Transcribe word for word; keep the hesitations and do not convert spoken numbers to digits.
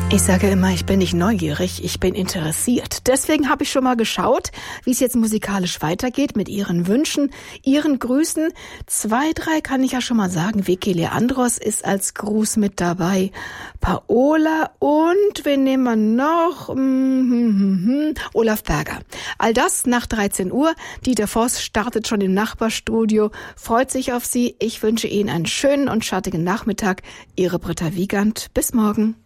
Ich sage immer, ich bin nicht neugierig, ich bin interessiert. Deswegen habe ich schon mal geschaut, wie es jetzt musikalisch weitergeht mit Ihren Wünschen, Ihren Grüßen. Zwei, drei kann ich ja schon mal sagen. Vicky Leandros ist als Gruß mit dabei. Paola und wen nehmen wir noch? Mm-hmm. Olaf Berger. All das nach dreizehn Uhr. Dieter Voss startet schon im Nachbarstudio, freut sich auf Sie. Ich wünsche Ihnen einen schönen und schattigen Nachmittag. Ihre Britta Wiegand. Bis morgen.